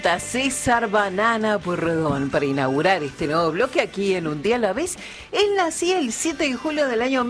César Banana Pueyrredón para inaugurar este nuevo bloque aquí en Un Día a la Vez. Él nacía el 7 de julio del año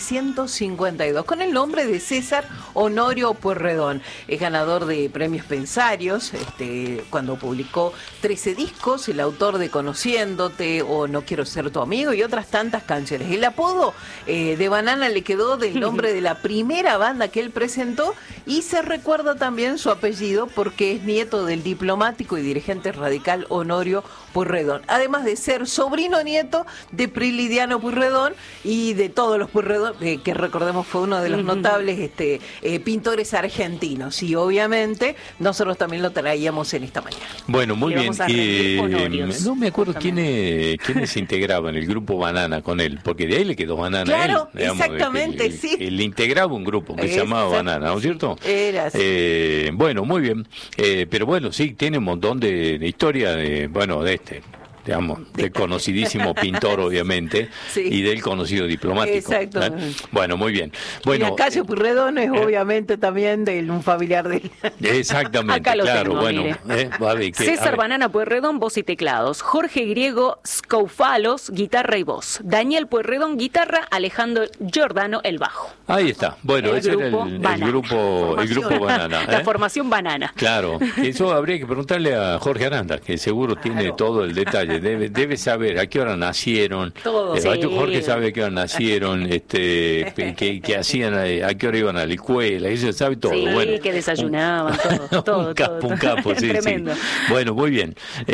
1952 con el nombre de César Honorio Pueyrredón. Es ganador de premios Pensarios cuando publicó 13 discos, el autor de Conociéndote o No quiero ser tu amigo y otras tantas canciones. El apodo de Banana le quedó del nombre de la primera banda que él presentó y se recuerda también su apellido porque es nieto del diplomático y dirigente radical Honorio Pueyrredón, además de ser sobrino nieto de Prilidiano Pueyrredón y de todos los Pueyrredón, que recordemos fue uno de los notables pintores argentinos, y obviamente nosotros también lo traíamos en esta mañana. Bueno, muy bien. No me acuerdo quiénes se integraban el grupo Banana con él, porque de ahí le quedó Banana. Claro, él, digamos, exactamente, sí. Él integraba un grupo que se llamaba Banana, ¿no es cierto? Era así. Bueno, muy bien. Pero bueno, sí, tiene un montón de historia de del conocidísimo pintor, obviamente, sí, y del conocido diplomático. Exacto. Bueno, muy bien. Bueno, y la calle Pueyrredón es obviamente también de un familiar de él. Exactamente, acá claro. Tengo, bueno, César Banana Pueyrredón, voz y teclados. Jorge Griego Scoufalos, guitarra y voz. Daniel Pueyrredón, guitarra. Alejandro Giordano, el bajo. Ahí está. Bueno, ese era el grupo Banana. La formación Banana. Claro, eso habría que preguntarle a Jorge Aranda, que seguro tiene todo el detalle. Debe saber a qué hora nacieron. Todo, sí. Jorge sabe a qué hora nacieron, qué hacían, a qué hora iban a la escuela, eso sabe todo. Sí, bueno, que desayunaban, todo. Un capo, sí. Tremendo. Sí. Bueno, muy bien.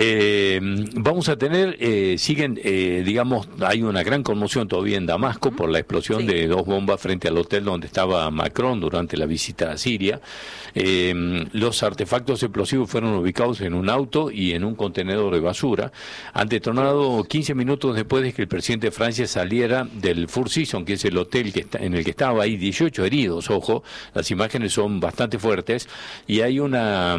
Vamos a tener, digamos, hay una gran conmoción todavía en Damasco por la explosión de 2 bombas frente al hotel donde estaba Macron durante la visita a Siria. Los artefactos explosivos fueron ubicados en un auto y en un contenedor de basura. Han detonado 15 minutos después de que el presidente de Francia saliera del Four Seasons, que es el hotel en el que estaba. Ahí 18 heridos, ojo, las imágenes son bastante fuertes y hay una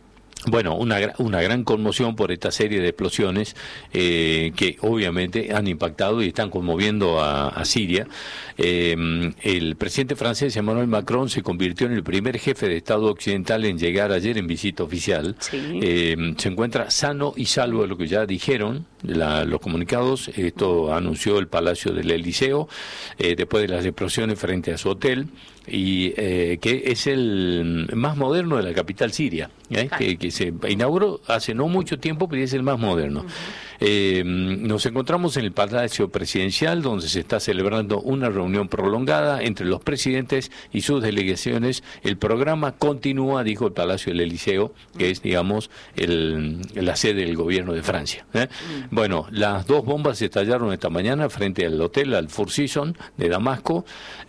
gran conmoción por esta serie de explosiones que obviamente han impactado y están conmoviendo a Siria. El presidente francés Emmanuel Macron se convirtió en el primer jefe de Estado occidental en llegar ayer en visita oficial. Sí. Se encuentra sano y salvo de lo que ya dijeron los comunicados. Esto anunció el Palacio del Eliseo después de las explosiones frente a su hotel, y que es el más moderno de la capital siria, que se inauguró hace no mucho tiempo, pero es el más moderno. Nos encontramos en el Palacio Presidencial, donde se está celebrando una reunión prolongada entre los presidentes y sus delegaciones. El programa continúa, dijo el Palacio del Eliseo, que es, digamos, la sede del gobierno de Francia. Bueno, las 2 bombas estallaron esta mañana frente al hotel, al Four Seasons de Damasco.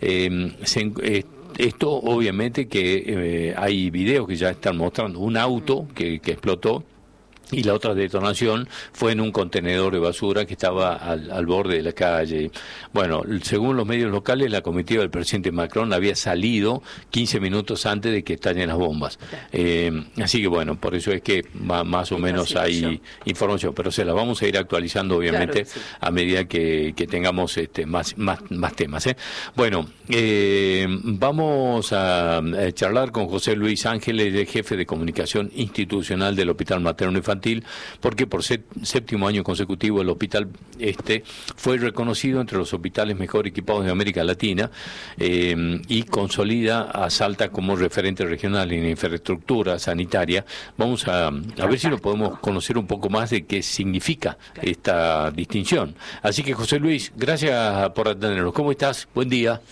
Esto obviamente que hay videos que ya están mostrando un auto que explotó, y la otra detonación fue en un contenedor de basura que estaba al borde de la calle. Bueno, según los medios locales, la comitiva del presidente Macron había salido 15 minutos antes de que estallen las bombas. Así que bueno, por eso es que más o menos hay información, pero se la vamos a ir actualizando obviamente, claro, sí, a medida que tengamos más temas. Bueno, vamos a charlar con José Luis Ángeles, el jefe de comunicación institucional del Hospital Materno Infantil, porque por 7º año consecutivo el hospital fue reconocido entre los hospitales mejor equipados de América Latina, y consolida a Salta como referente regional en infraestructura sanitaria. Vamos a ver si lo podemos conocer un poco más de qué significa esta distinción. Así que, José Luis, gracias por atendernos. ¿Cómo estás? Buen día.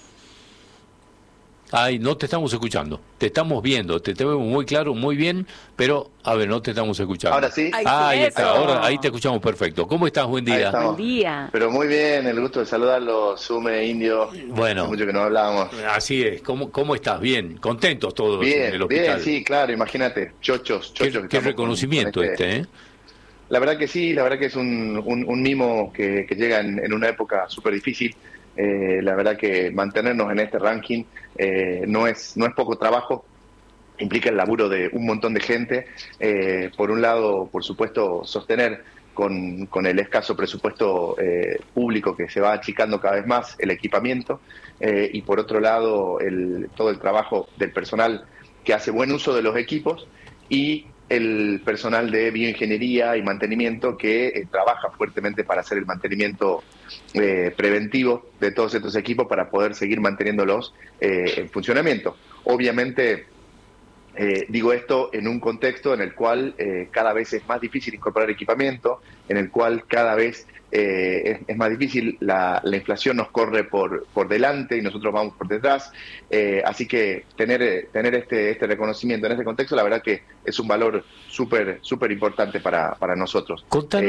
Ay, no te estamos escuchando, te estamos viendo, te vemos muy claro, muy bien, pero a ver, no te estamos escuchando. Ahora sí. Ahí está, ahora ahí te escuchamos perfecto. ¿Cómo estás? Buen día. Buen día. Pero muy bien, el gusto de saludarlo, Sume, Indio. Bueno. Hace mucho que no hablábamos. Así es. ¿Cómo estás? Bien, contentos todos bien, en el hospital. Bien, sí, claro, imagínate, chochos. Qué reconocimiento ¿eh? La verdad que sí, la verdad que es un mimo que llega en una época súper difícil. La verdad que mantenernos en este ranking no es poco trabajo, implica el laburo de un montón de gente. Por un lado, por supuesto, sostener con el escaso presupuesto público que se va achicando cada vez más el equipamiento, y por otro lado todo el trabajo del personal que hace buen uso de los equipos y el personal de bioingeniería y mantenimiento que trabaja fuertemente para hacer el mantenimiento preventivo de todos estos equipos para poder seguir manteniéndolos en funcionamiento. Obviamente, digo esto en un contexto en el cual cada vez es más difícil incorporar equipamiento, en el cual cada vez es más difícil, la inflación nos corre por delante y nosotros vamos por detrás, así que tener este reconocimiento en este contexto, la verdad que es un valor súper importante para nosotros.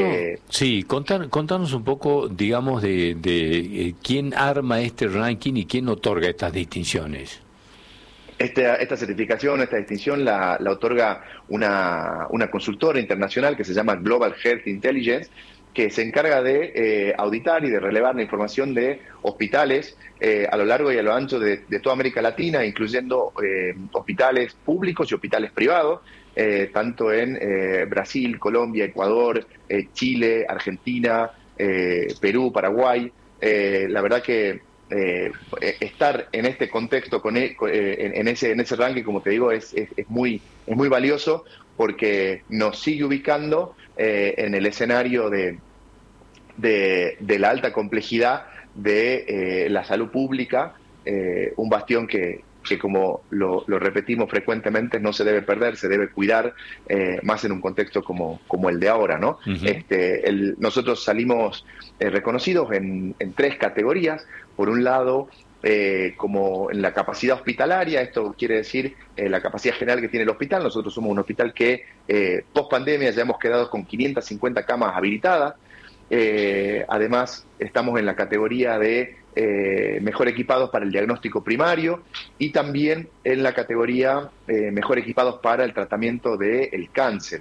Contanos un poco, digamos, de quién arma este ranking y quién otorga estas distinciones. Esta certificación, esta distinción la otorga una consultora internacional que se llama Global Health Intelligence, que se encarga de auditar y de relevar la información de hospitales a lo largo y a lo ancho de toda América Latina, incluyendo hospitales públicos y hospitales privados, tanto en Brasil, Colombia, Ecuador, Chile, Argentina, Perú, Paraguay. La verdad que estar en este contexto en ese ranking, como te digo, es muy valioso, porque nos sigue ubicando en el escenario de la alta complejidad de la salud pública, un bastión que como lo repetimos frecuentemente, no se debe perder, se debe cuidar, más en un contexto como el de ahora, ¿no? Uh-huh. Nosotros salimos reconocidos en 3 categorías. Por un lado, como en la capacidad hospitalaria, esto quiere decir la capacidad general que tiene el hospital. Nosotros somos un hospital que post pandemia ya hemos quedado con 550 camas habilitadas. Además, estamos en la categoría de mejor equipados para el diagnóstico primario y también en la categoría mejor equipados para el tratamiento del cáncer.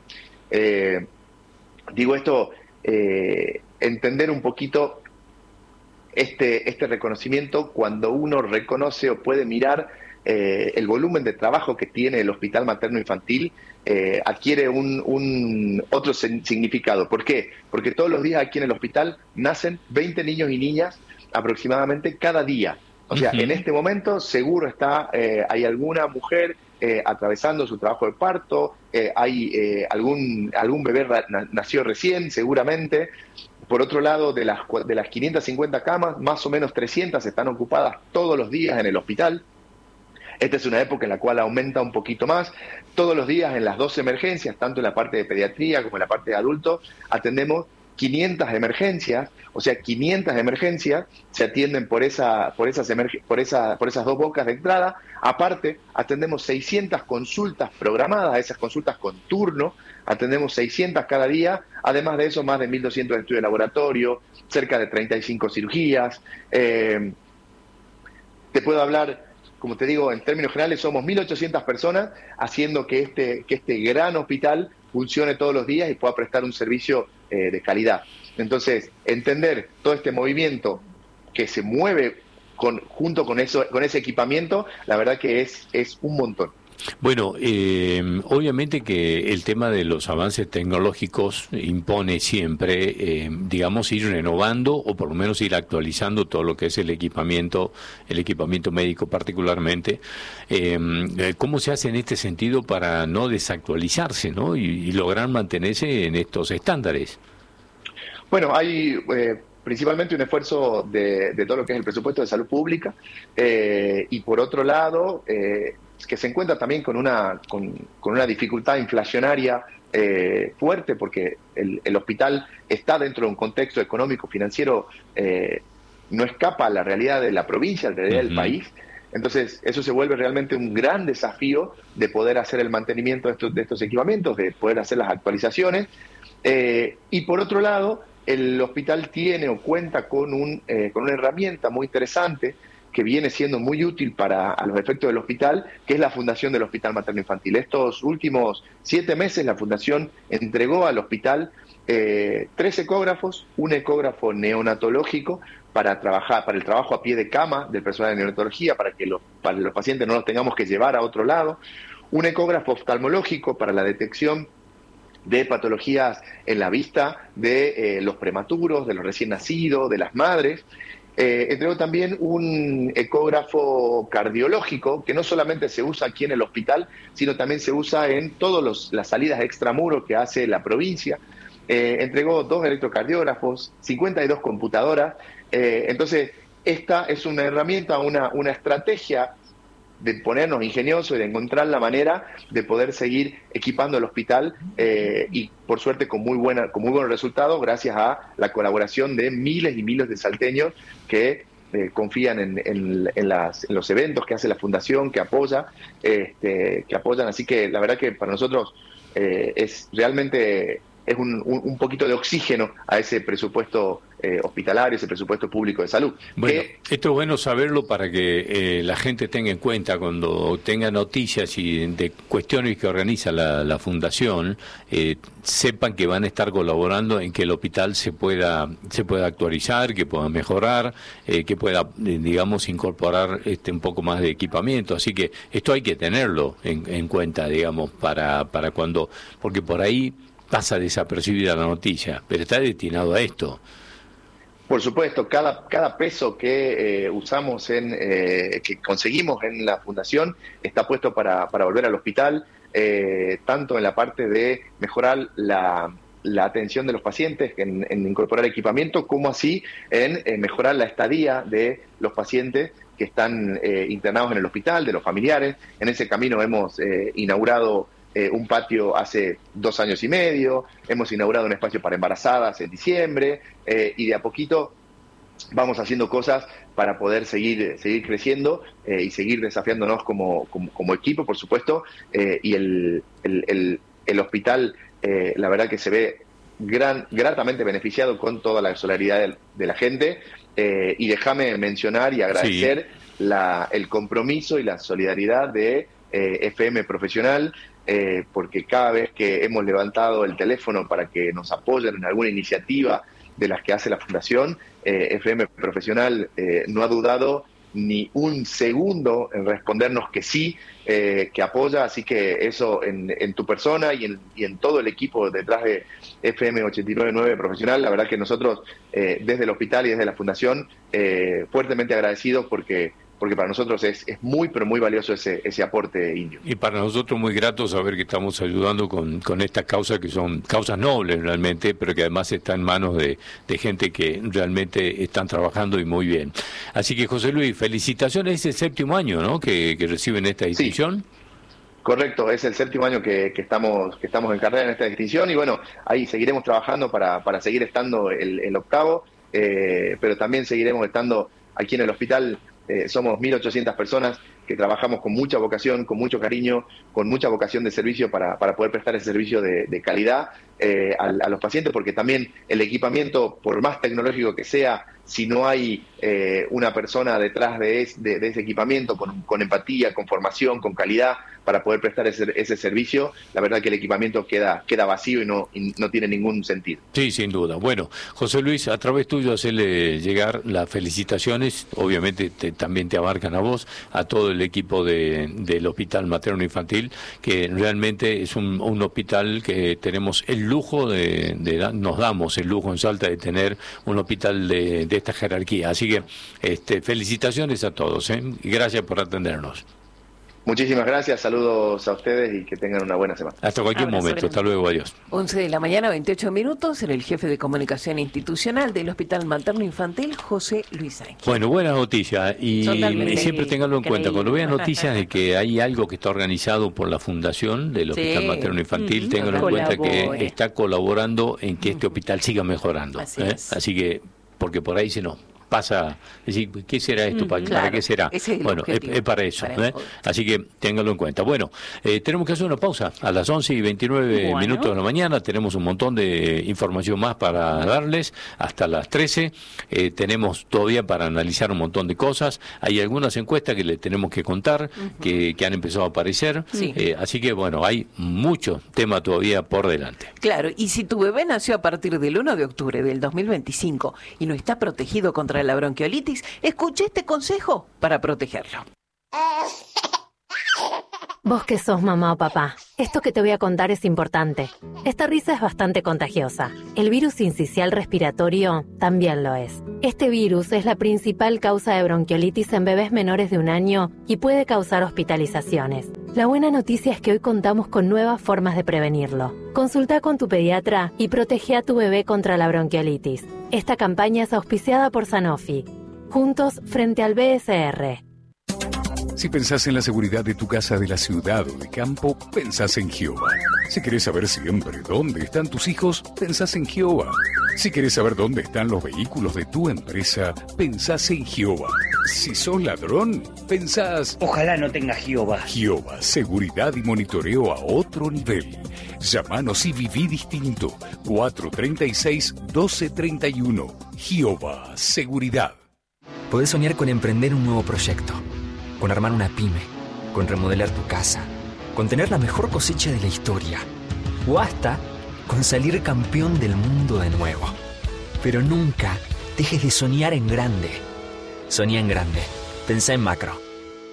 Digo esto, entender un poquito este reconocimiento cuando uno reconoce o puede mirar el volumen de trabajo que tiene el Hospital Materno Infantil, adquiere un otro significado. ¿Por qué? Porque todos los días aquí en el hospital nacen 20 niños y niñas aproximadamente cada día. O sea, uh-huh. En este momento seguro hay alguna mujer atravesando su trabajo de parto, hay algún bebé nació recién, seguramente. Por otro lado, de las 550 camas, más o menos 300 están ocupadas todos los días en el hospital. Esta es una época en la cual aumenta un poquito más. Todos los días en las 2 emergencias, tanto en la parte de pediatría como en la parte de adultos, atendemos 500 emergencias. O sea, 500 emergencias se atienden por esas 2 bocas de entrada. Aparte, atendemos 600 consultas programadas, esas consultas con turno. Atendemos 600 cada día, además de eso más de 1.200 estudios de laboratorio, cerca de 35 cirugías. Te puedo hablar, como te digo, en términos generales somos 1.800 personas haciendo que este gran hospital funcione todos los días y pueda prestar un servicio de calidad. Entonces, entender todo este movimiento que se mueve junto con ese equipamiento, la verdad que es un montón. Bueno, obviamente que el tema de los avances tecnológicos impone siempre, digamos, ir renovando o por lo menos ir actualizando todo lo que es el equipamiento médico particularmente. ¿Cómo se hace en este sentido para no desactualizarse, ¿no? y lograr mantenerse en estos estándares? Bueno, hay principalmente un esfuerzo de todo lo que es el presupuesto de salud pública, y por otro lado, que se encuentra también con una dificultad inflacionaria fuerte, porque el hospital está dentro de un contexto económico, financiero, no escapa a la realidad de la provincia, a la realidad del país. Entonces, eso se vuelve realmente un gran desafío de poder hacer el mantenimiento de estos equipamientos, de poder hacer las actualizaciones. Y por otro lado, el hospital tiene o cuenta con una herramienta muy interesante que viene siendo muy útil a los efectos del hospital, que es la fundación del Hospital Materno Infantil. Estos últimos 7 meses la fundación entregó al hospital 3 ecógrafos, un ecógrafo neonatológico para el trabajo a pie de cama del personal de neonatología, para los pacientes no los tengamos que llevar a otro lado, un ecógrafo oftalmológico para la detección de patologías en la vista de los prematuros, de los recién nacidos, de las madres, Entregó también un ecógrafo cardiológico que no solamente se usa aquí en el hospital, sino también se usa en todas las salidas extramuros que hace la provincia. Entregó 2 electrocardiógrafos, 52 computadoras. Entonces, esta es una herramienta, una estrategia de ponernos ingeniosos y de encontrar la manera de poder seguir equipando el hospital y por suerte con muy buenos resultados gracias a la colaboración de miles y miles de salteños que confían en los eventos que hace la fundación, que apoyan. Así que la verdad que para nosotros es realmente un poquito de oxígeno a ese presupuesto hospitalario, ese presupuesto público de salud. Bueno, esto es bueno saberlo para que la gente tenga en cuenta cuando tenga noticias y de cuestiones que organiza la Fundación, sepan que van a estar colaborando en que el hospital se pueda actualizar, que pueda mejorar, que pueda, digamos, incorporar un poco más de equipamiento. Así que esto hay que tenerlo en cuenta, digamos, para cuando, porque por ahí pasa desapercibida la noticia, pero está destinado a esto. Por supuesto, cada peso que usamos que conseguimos en la fundación está puesto para volver al hospital, tanto en la parte de mejorar la atención de los pacientes, en incorporar equipamiento, como así en mejorar la estadía de los pacientes que están internados en el hospital, de los familiares. En ese camino hemos inaugurado un patio hace 2 años y medio, hemos inaugurado un espacio para embarazadas en diciembre, y de a poquito vamos haciendo cosas para poder seguir creciendo y seguir desafiándonos como equipo, por supuesto, y el hospital, la verdad que se ve gratamente beneficiado con toda la solidaridad de la gente, y déjame mencionar y agradecer el compromiso y la solidaridad de FM Profesional, porque cada vez que hemos levantado el teléfono para que nos apoyen en alguna iniciativa de las que hace la Fundación, FM Profesional no ha dudado ni un segundo en respondernos que sí, que apoya. Así que eso en tu persona y en todo el equipo detrás de FM 89.9 Profesional, la verdad que nosotros desde el hospital y desde la Fundación fuertemente agradecidos porque para nosotros es muy, pero muy valioso ese aporte, Indio. Y para nosotros muy grato saber que estamos ayudando con estas causas que son causas nobles realmente, pero que además están en manos de gente que realmente están trabajando y muy bien. Así que, José Luis, felicitaciones, es el 7º año, ¿no?, que reciben esta distinción. Sí. Correcto, es el 7º año que estamos en carrera en esta distinción, y bueno, ahí seguiremos trabajando para seguir estando el 8º, pero también seguiremos estando aquí en el hospital. Somos 1.800 personas que trabajamos con mucha vocación, con mucho cariño, con mucha vocación de servicio para poder prestar ese servicio de calidad a los pacientes, porque también el equipamiento, por más tecnológico que sea, si no hay una persona detrás de ese equipamiento con empatía, con formación, con calidad, para poder prestar ese servicio, la verdad que el equipamiento queda vacío y no tiene ningún sentido. Sí, sin duda. Bueno, José Luis, a través tuyo hacerle llegar las felicitaciones, obviamente también te abarcan a vos, a todo el equipo del Hospital Materno Infantil, que realmente es un hospital que tenemos el lujo nos damos el lujo en Salta de tener un hospital de esta jerarquía. Así que felicitaciones a todos, y gracias por atendernos. Muchísimas gracias, saludos a ustedes y que tengan una buena semana. Hasta cualquier momento, hasta luego, adiós. 11 de la mañana, 28 minutos, era el jefe de comunicación institucional del Hospital Materno Infantil, José Luis Sánchez. Bueno, buena noticia, y siempre ténganlo en cuenta, cuando vean noticias de que hay algo que está organizado por la Fundación del Hospital Materno Infantil, ténganlo en cuenta que está colaborando en que este hospital siga mejorando. Así que, porque por ahí se nos pasa, decir, ¿qué será esto? ¿Para qué será? Bueno, es para eso. Así que ténganlo en cuenta. Bueno, tenemos que hacer una pausa. A las 11:29 minutos de la mañana tenemos un montón de información más para darles. Hasta las 13 tenemos todavía para analizar un montón de cosas. Hay algunas encuestas que les tenemos que contar, que han empezado a aparecer. Así que, bueno, hay mucho tema todavía por delante. Claro, y si tu bebé nació a partir del 1 de octubre del 2025 y no está protegido contra la bronquiolitis, escuche este consejo para protegerlo. Vos que sos mamá o papá, esto que te voy a contar es importante. Esta risa es bastante contagiosa. El virus sincicial respiratorio también lo es. Este virus es la principal causa de bronquiolitis en bebés menores de 1 año y puede causar hospitalizaciones. La buena noticia es que hoy contamos con nuevas formas de prevenirlo. Consulta con tu pediatra y protege a tu bebé contra la bronquiolitis. Esta campaña es auspiciada por Sanofi. Juntos frente al BSR. Si pensás en la seguridad de tu casa de la ciudad o de campo, pensás en Gioba. Si querés saber siempre dónde están tus hijos, pensás en Gioba. Si querés saber dónde están los vehículos de tu empresa, pensás en Gioba. Si sos ladrón, pensás... Ojalá no tenga Gioba. Gioba, seguridad y monitoreo a otro nivel. Llámanos y viví distinto. 436-1231. Gioba, seguridad. Podés soñar con emprender un nuevo proyecto, con armar una pyme, con remodelar tu casa, con tener la mejor cosecha de la historia, o hasta con salir campeón del mundo de nuevo. Pero nunca dejes de soñar en grande. Soñá en grande. Pensá en macro.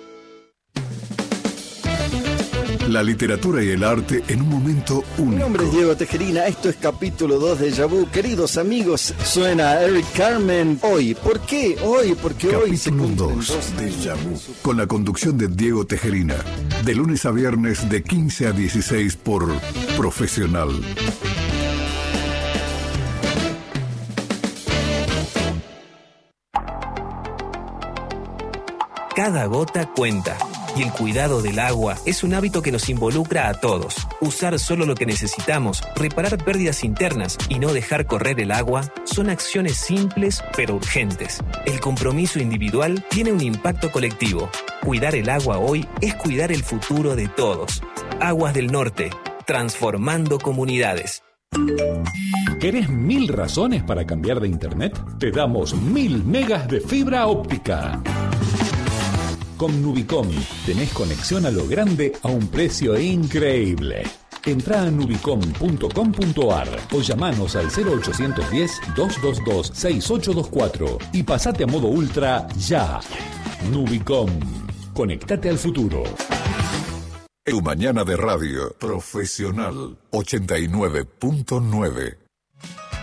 La literatura y el arte en un momento único. Mi nombre es Diego Tejerina, esto es capítulo 2 de Déjà Vu. Queridos amigos, suena Eric Carmen hoy. ¿Por qué? Hoy, porque capítulo hoy se cumplen 2 de Déjà Vu, con la conducción de Diego Tejerina, de lunes a viernes de 15 a 16 por Profesional. Cada gota cuenta. Y el cuidado del agua es un hábito que nos involucra a todos. Usar solo lo que necesitamos, reparar pérdidas internas y no dejar correr el agua son acciones simples pero urgentes. El compromiso individual tiene un impacto colectivo. Cuidar el agua hoy es cuidar el futuro de todos. Aguas del Norte, transformando comunidades. ¿Querés 1000 razones para cambiar de internet? Te damos 1000 megas de fibra óptica. Con Nubicom tenés conexión a lo grande a un precio increíble. Entrá a nubicom.com.ar o llamanos al 0810-222-6824 y pasate a modo ultra ya. Nubicom. Conectate al futuro. Tu mañana de radio Profesional 89.9.